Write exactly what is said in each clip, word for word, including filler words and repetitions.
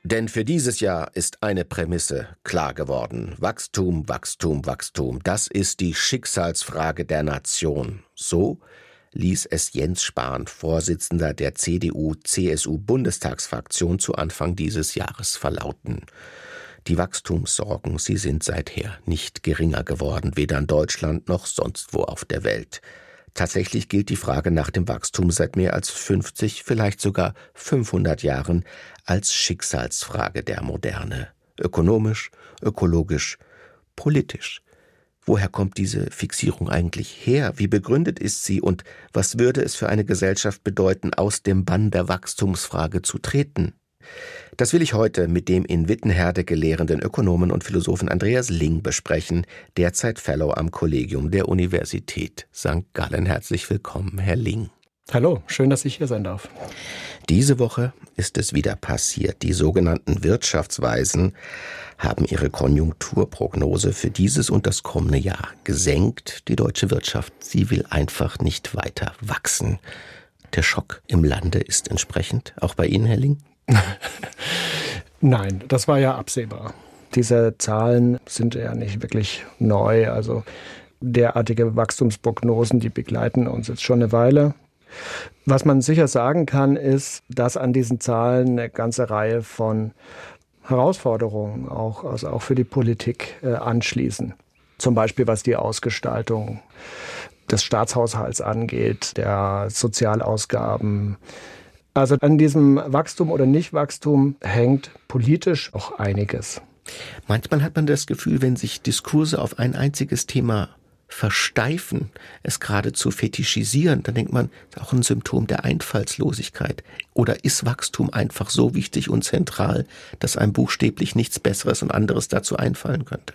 Denn für dieses Jahr ist eine Prämisse klar geworden. Wachstum, Wachstum, Wachstum. Das ist die Schicksalsfrage der Nation. So ließ es Jens Spahn, Vorsitzender der C D U-C S U-Bundestagsfraktion, zu Anfang dieses Jahres verlauten. Die Wachstumssorgen, sie sind seither nicht geringer geworden, weder in Deutschland noch sonst wo auf der Welt. Tatsächlich gilt die Frage nach dem Wachstum seit mehr als fünfzig, vielleicht sogar fünfhundert Jahren als Schicksalsfrage der Moderne. Ökonomisch, ökologisch, politisch. Woher kommt diese Fixierung eigentlich her? Wie begründet ist sie? Und was würde es für eine Gesellschaft bedeuten, aus dem Bann der Wachstumsfrage zu treten? Das will ich heute mit dem in Wittenherde gelehrenden Ökonomen und Philosophen Andreas Ling besprechen, derzeit Fellow am Kollegium der Universität Sankt Gallen. Herzlich willkommen, Herr Ling. Hallo, schön, dass ich hier sein darf. Diese Woche ist es wieder passiert. Die sogenannten Wirtschaftsweisen haben ihre Konjunkturprognose für dieses und das kommende Jahr gesenkt. Die deutsche Wirtschaft, sie will einfach nicht weiter wachsen. Der Schock im Lande ist entsprechend, auch bei Ihnen, Herr Ling? Nein, das war ja absehbar. Diese Zahlen sind ja nicht wirklich neu. Also derartige Wachstumsprognosen, die begleiten uns jetzt schon eine Weile. Was man sicher sagen kann, ist, dass an diesen Zahlen eine ganze Reihe von Herausforderungen auch, also auch für die Politik äh, anschließen. Zum Beispiel was die Ausgestaltung des Staatshaushalts angeht, der Sozialausgaben. Also an diesem Wachstum oder Nichtwachstum hängt politisch auch einiges. Manchmal hat man das Gefühl, wenn sich Diskurse auf ein einziges Thema versteifen, es geradezu fetischisieren, dann denkt man, das ist auch ein Symptom der Einfallslosigkeit. Oder ist Wachstum einfach so wichtig und zentral, dass einem buchstäblich nichts Besseres und anderes dazu einfallen könnte?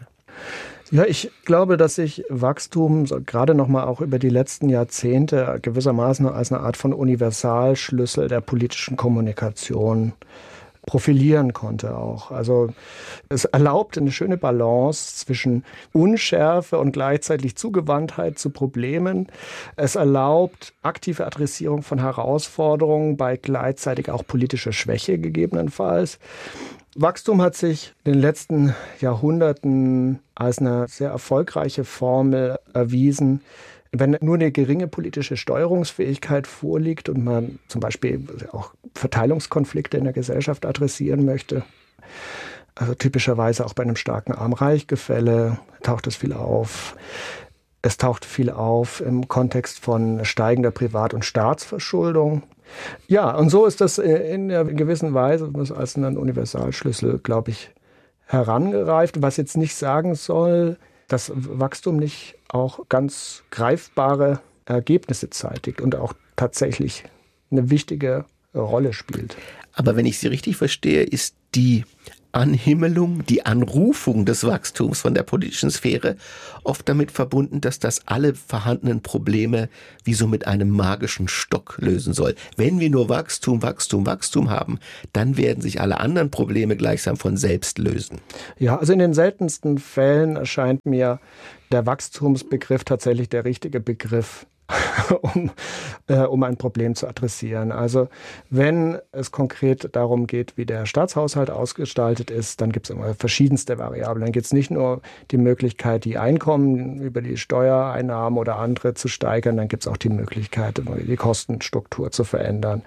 Ja, ich glaube, dass sich Wachstum so gerade noch mal auch über die letzten Jahrzehnte gewissermaßen als eine Art von Universalschlüssel der politischen Kommunikation profilieren konnte auch. Also es erlaubt eine schöne Balance zwischen Unschärfe und gleichzeitig Zugewandtheit zu Problemen. Es erlaubt aktive Adressierung von Herausforderungen bei gleichzeitig auch politischer Schwäche gegebenenfalls. Wachstum hat sich in den letzten Jahrhunderten als eine sehr erfolgreiche Formel erwiesen. Wenn nur eine geringe politische Steuerungsfähigkeit vorliegt und man zum Beispiel auch Verteilungskonflikte in der Gesellschaft adressieren möchte, also typischerweise auch bei einem starken Arm-Reich-Gefälle taucht es viel auf. Es taucht viel auf im Kontext von steigender Privat- und Staatsverschuldung. Ja, und so ist das in einer gewissen Weise als ein Universalschlüssel, glaube ich, herangereift. Was jetzt nicht sagen soll, dass Wachstum nicht auch ganz greifbare Ergebnisse zeitigt und auch tatsächlich eine wichtige Rolle spielt. Aber wenn ich Sie richtig verstehe, ist die Anhimmelung, die Anrufung des Wachstums von der politischen Sphäre oft damit verbunden, dass das alle vorhandenen Probleme wie so mit einem magischen Stock lösen soll. Wenn wir nur Wachstum, Wachstum, Wachstum haben, dann werden sich alle anderen Probleme gleichsam von selbst lösen. Ja, also in den seltensten Fällen erscheint mir der Wachstumsbegriff tatsächlich der richtige Begriff, um, äh, um ein Problem zu adressieren. Also wenn es konkret darum geht, wie der Staatshaushalt ausgestaltet ist, dann gibt es immer verschiedenste Variablen. Dann gibt es nicht nur die Möglichkeit, die Einkommen über die Steuereinnahmen oder andere zu steigern, dann gibt es auch die Möglichkeit, die Kostenstruktur zu verändern.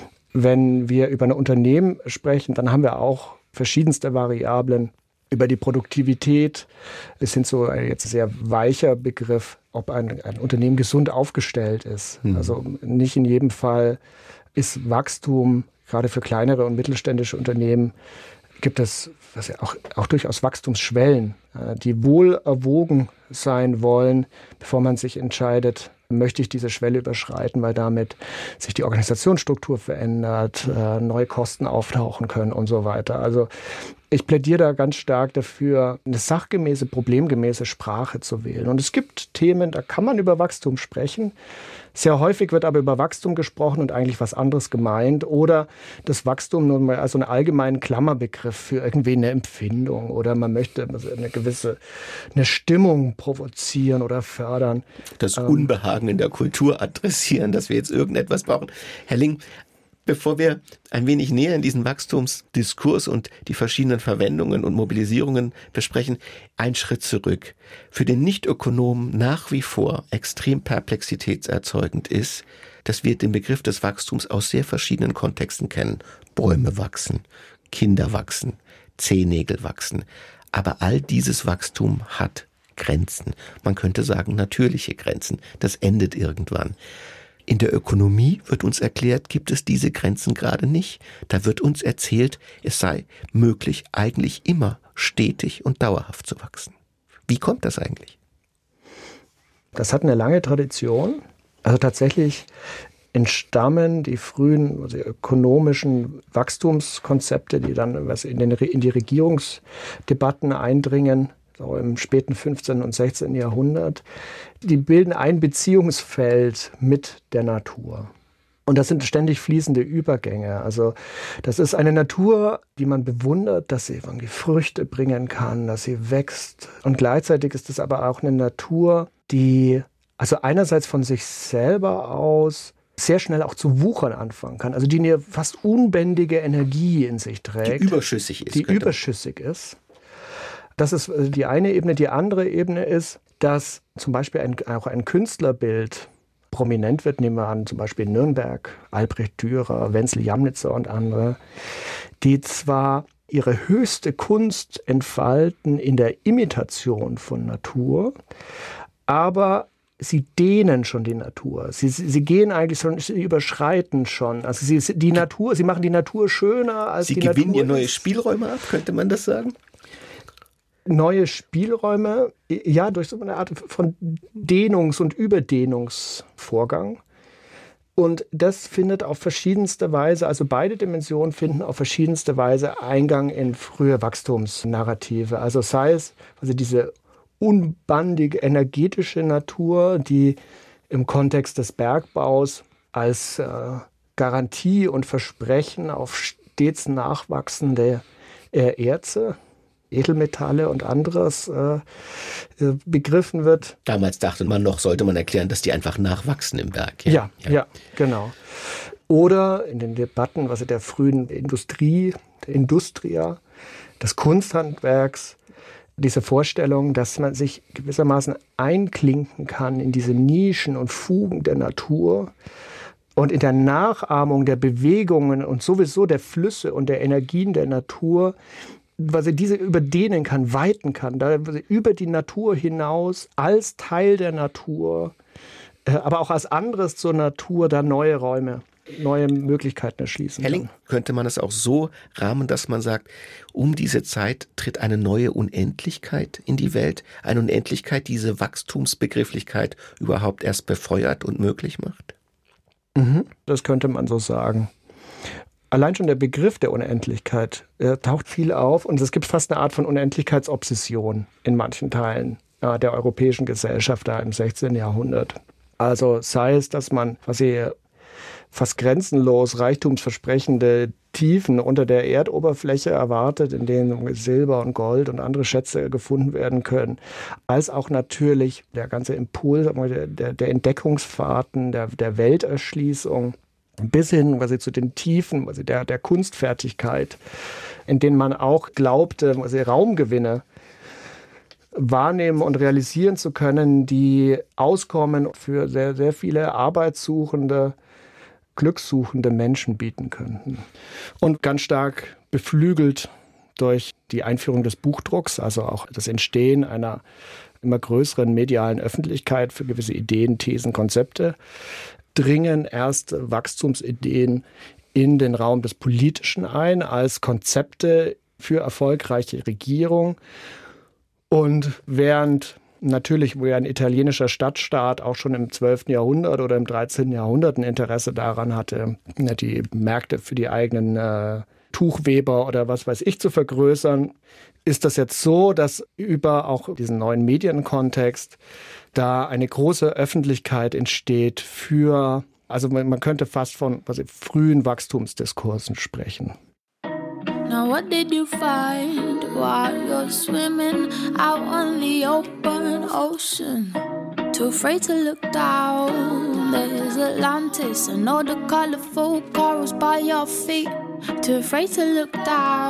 Wenn wir über ein Unternehmen sprechen, dann haben wir auch verschiedenste Variablen über die Produktivität bis hin zu ein jetzt sehr weicher Begriff, ob ein, ein Unternehmen gesund aufgestellt ist. Mhm. Also nicht in jedem Fall ist Wachstum, gerade für kleinere und mittelständische Unternehmen, gibt es was ja auch, auch durchaus Wachstumsschwellen, die wohl erwogen sein wollen, bevor man sich entscheidet, möchte ich diese Schwelle überschreiten, weil damit sich die Organisationsstruktur verändert, neue Kosten auftauchen können und so weiter. Also ich plädiere da ganz stark dafür, eine sachgemäße, problemgemäße Sprache zu wählen. Und es gibt Themen, da kann man über Wachstum sprechen. Sehr häufig wird aber über Wachstum gesprochen und eigentlich was anderes gemeint. Oder das Wachstum nur mal als so einen allgemeinen Klammerbegriff für irgendwie eine Empfindung. Oder man möchte eine gewisse eine Stimmung provozieren oder fördern. Das Unbehagen in der Kultur adressieren, dass wir jetzt irgendetwas brauchen. Herr Ling, Bevor wir ein wenig näher in diesen Wachstumsdiskurs und die verschiedenen Verwendungen und Mobilisierungen besprechen, ein Schritt zurück. Für den Nicht-Ökonomen nach wie vor extrem perplexitätserzeugend ist, dass wir den Begriff des Wachstums aus sehr verschiedenen Kontexten kennen. Bäume wachsen, Kinder wachsen, Zehennägel wachsen. Aber all dieses Wachstum hat Grenzen. Man könnte sagen, natürliche Grenzen. Das endet irgendwann. In der Ökonomie wird uns erklärt, gibt es diese Grenzen gerade nicht. Da wird uns erzählt, es sei möglich, eigentlich immer stetig und dauerhaft zu wachsen. Wie kommt das eigentlich? Das hat eine lange Tradition. Also tatsächlich entstammen die frühen also ökonomischen Wachstumskonzepte, die dann in, den, in die Regierungsdebatten eindringen, so im späten fünfzehnten und sechzehnten Jahrhundert, die bilden ein Beziehungsfeld mit der Natur. Und das sind ständig fließende Übergänge. Also das ist eine Natur, die man bewundert, dass sie irgendwie Früchte bringen kann, dass sie wächst. Und gleichzeitig ist es aber auch eine Natur, die also einerseits von sich selber aus sehr schnell auch zu wuchern anfangen kann. Also die eine fast unbändige Energie in sich trägt. Die überschüssig ist. Die überschüssig ist. Das ist die eine Ebene. Die andere Ebene ist, dass zum Beispiel ein, auch ein Künstlerbild prominent wird. Nehmen wir an, zum Beispiel in Nürnberg, Albrecht Dürer, Wenzel Jamnitzer und andere, die zwar ihre höchste Kunst entfalten in der Imitation von Natur, aber sie dehnen schon die Natur. Sie, sie, sie gehen eigentlich schon, sie überschreiten schon. Also sie, die Natur, sie machen die Natur schöner als sie die Natur. Sie gewinnen ihr neue Spielräume ab, könnte man das sagen? Neue Spielräume, ja, durch so eine Art von Dehnungs- und Überdehnungsvorgang. Und das findet auf verschiedenste Weise, also beide Dimensionen finden auf verschiedenste Weise Eingang in frühe Wachstumsnarrative. Also sei es also diese unbandige, energetische Natur, die im Kontext des Bergbaus als äh, Garantie und Versprechen auf stets nachwachsende äh, Erze, Edelmetalle und anderes äh, begriffen wird. Damals dachte man noch, sollte man erklären, dass die einfach nachwachsen im Berg. Ja, ja, ja, ja, genau. Oder in den Debatten was der frühen Industrie, der Industria, des Kunsthandwerks, diese Vorstellung, dass man sich gewissermaßen einklinken kann in diese Nischen und Fugen der Natur und in der Nachahmung der Bewegungen und sowieso der Flüsse und der Energien der Natur, weil sie diese überdehnen kann, weiten kann, da über die Natur hinaus als Teil der Natur, äh, aber auch als anderes zur Natur da neue Räume, neue Möglichkeiten erschließen kann. Helling, könnte man es auch so rahmen, dass man sagt, um diese Zeit tritt eine neue Unendlichkeit in die Welt, eine Unendlichkeit, die diese Wachstumsbegrifflichkeit überhaupt erst befeuert und möglich macht? Mhm, das könnte man so sagen. Allein schon der Begriff der Unendlichkeit äh, taucht viel auf und es gibt fast eine Art von Unendlichkeitsobsession in manchen Teilen äh, der europäischen Gesellschaft da im sechzehnten Jahrhundert. Also sei es, dass man quasi fast grenzenlos reichtumsversprechende Tiefen unter der Erdoberfläche erwartet, in denen Silber und Gold und andere Schätze gefunden werden können, als auch natürlich der ganze Impuls der, der, der Entdeckungsfahrten, der, der Welterschließung, bis hin quasi zu den Tiefen quasi der, der Kunstfertigkeit, in denen man auch glaubte, quasi Raumgewinne wahrnehmen und realisieren zu können, die Auskommen für sehr, sehr viele arbeitssuchende, glückssuchende Menschen bieten könnten. Und ganz stark beflügelt durch die Einführung des Buchdrucks, also auch das Entstehen einer immer größeren medialen Öffentlichkeit für gewisse Ideen, Thesen, Konzepte, dringen erste Wachstumsideen in den Raum des Politischen ein, als Konzepte für erfolgreiche Regierung. Und während natürlich, wo ja ein italienischer Stadtstaat auch schon im zwölften Jahrhundert oder im dreizehnten Jahrhundert ein Interesse daran hatte, die Märkte für die eigenen äh, Tuchweber oder was weiß ich zu vergrößern, ist das jetzt so, dass über auch diesen neuen Medienkontext da eine große Öffentlichkeit entsteht für, also man könnte fast von was ich, frühen Wachstumsdiskursen sprechen. Now what did you find while you're swimming out on the open ocean? Too afraid to look down. there's Atlantis and all the colorful corals by your feet. Too afraid to look down.